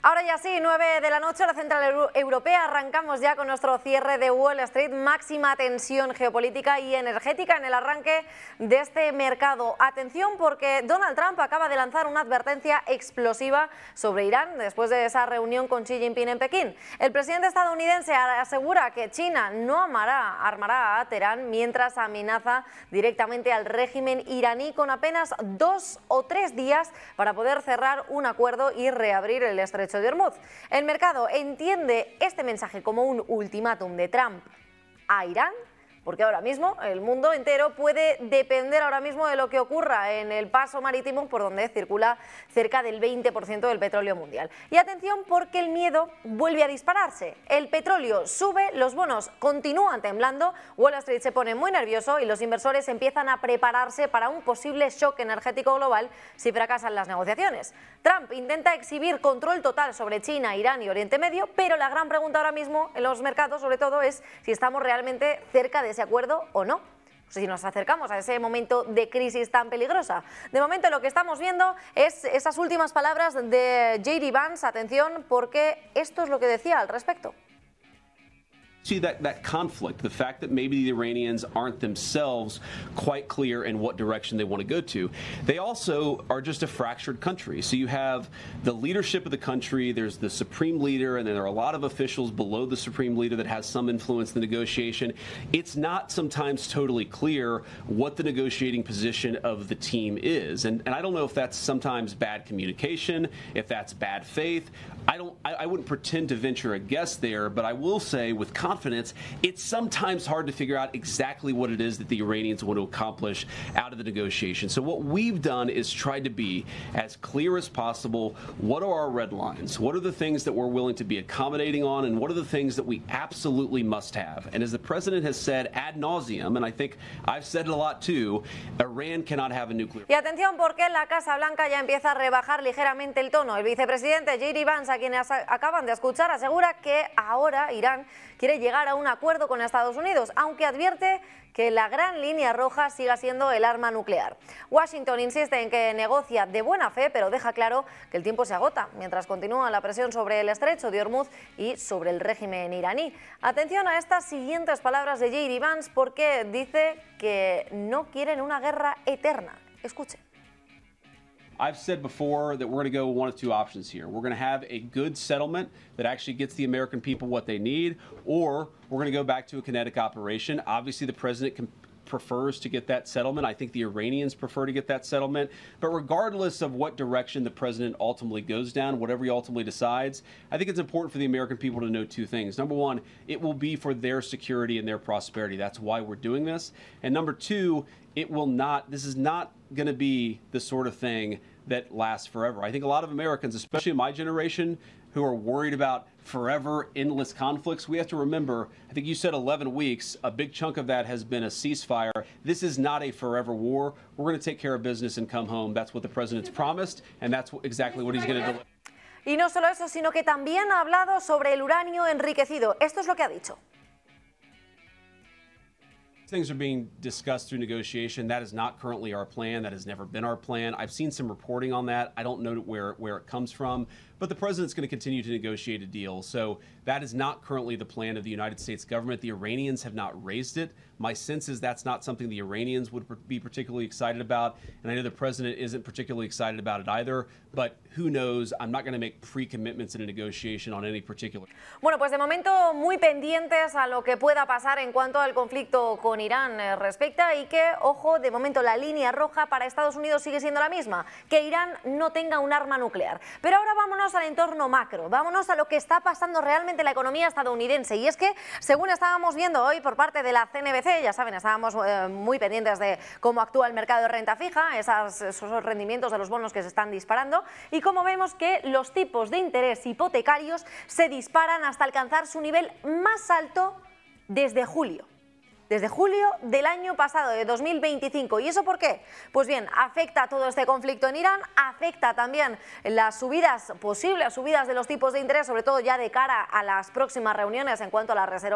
Ahora ya sí, 9 de la noche, la Central Europea. Arrancamos ya con nuestro cierre de Wall Street. Máxima tensión geopolítica y energética en el arranque de este mercado. Atención, porque Donald Trump acaba de lanzar una advertencia explosiva sobre Irán después de esa reunión con Xi Jinping en Pekín. El presidente estadounidense asegura que China no armará a Teherán mientras amenaza directamente al régimen iraní con apenas 2 o 3 días para poder cerrar un acuerdo y reabrir el estrecho de Hormuz. El mercado entiende este mensaje como un ultimátum de Trump a Irán, porque ahora mismo el mundo entero puede depender ahora mismo de lo que ocurra en el paso marítimo por donde circula cerca del 20% del petróleo mundial. Y atención, porque el miedo vuelve a dispararse. El petróleo sube, los bonos continúan temblando, Wall Street se pone muy nervioso y los inversores empiezan a prepararse para un posible shock energético global si fracasan las negociaciones. Trump intenta exhibir control total sobre China, Irán y Oriente Medio, pero la gran pregunta ahora mismo en los mercados sobre todo es si estamos realmente cerca de ese acuerdo o no, si nos acercamos a ese momento de crisis tan peligrosa. De momento lo que estamos viendo es esas últimas palabras de J.D. Vance. Atención, porque esto es lo que decía al respecto. See that conflict, the fact that maybe the Iranians aren't themselves quite clear in what direction they want to go to. They also are just a fractured country. So you have the leadership of the country, there's the supreme leader, and then there are a lot of officials below the supreme leader that has some influence in the negotiation. It's not sometimes totally clear what the negotiating position of the team is. And I don't know if that's sometimes bad communication, if that's bad faith. I wouldn't pretend to venture a guess there, but I will say with confidence, it's sometimes hard to figure out exactly what it is that the Iranians want to accomplish out of the negotiation. So what we've done is tried to be as clear as possible. What are our red lines? What are the things that we're willing to be accommodating on? And what are the things that we absolutely must have? And as the president has said ad nauseum, and I think I've said it a lot too, Iran cannot have a nuclear. Y atención, porque la Casa Blanca ya empieza a rebajar ligeramente el tono. El vicepresidente J.D. Vance, a quienes acaban de escuchar, asegura que ahora Irán quiere llegar a un acuerdo con Estados Unidos, aunque advierte que la gran línea roja siga siendo el arma nuclear. Washington insiste en que negocia de buena fe, pero deja claro que el tiempo se agota, mientras continúa la presión sobre el estrecho de Hormuz y sobre el régimen iraní. Atención a estas siguientes palabras de J.D. Vance, porque dice que no quieren una guerra eterna. Escuchen. I've said before that we're going to go one of two options here. We're going to have a good settlement that actually gets the American people what they need, or we're going to go back to a kinetic operation. Obviously, the president prefers to get that settlement. I think the Iranians prefer to get that settlement. But regardless of what direction the president ultimately goes down, whatever he ultimately decides, I think it's important for the American people to know two things. Number one, it will be for their security and their prosperity. That's why we're doing this. And number two, this is not going to be the sort of thing that lasts forever. I think a lot of Americans, especially my generation, who are worried about forever, endless conflicts, we have to remember, I think you said 11 weeks, a big chunk of that has been a ceasefire. This is not a forever war. We're going to take care of business and come home. That's what the president's promised, and that's exactly what he's going to deliver. Y no solo eso, sino que también ha hablado sobre el uranio enriquecido. Esto es lo que ha dicho. Things are being discussed through negotiation. That is not currently our plan. That has never been our plan. I've seen some reporting on that. I don't know where it comes from, but the president's going to continue to negotiate a deal. So that is not currently the plan of the United States government. The Iranians have not raised it. My sense is that's not something the Iranians would be particularly excited about, and I know the president isn't particularly excited about it either, but who knows? I'm not going to make pre-commitments in a negotiation on any particular. Bueno, pues de momento muy pendientes a lo que pueda pasar en cuanto al conflicto con Irán respecta, y que, ojo, de momento la línea roja para Estados Unidos sigue siendo la misma, que Irán no tenga un arma nuclear. Pero ahora vámonos al entorno macro, vámonos a lo que está pasando realmente en la economía estadounidense, y es que, según estábamos viendo hoy por parte de la CNBC, ya saben, estábamos muy pendientes de cómo actúa el mercado de renta fija, esos rendimientos de los bonos que se están disparando, y como vemos que los tipos de interés hipotecarios se disparan hasta alcanzar su nivel más alto desde julio. Desde julio del año pasado, de 2025. ¿Y eso por qué? Pues bien, afecta todo este conflicto en Irán, afecta también las subidas, posibles subidas de los tipos de interés, sobre todo ya de cara a las próximas reuniones en cuanto a la reserva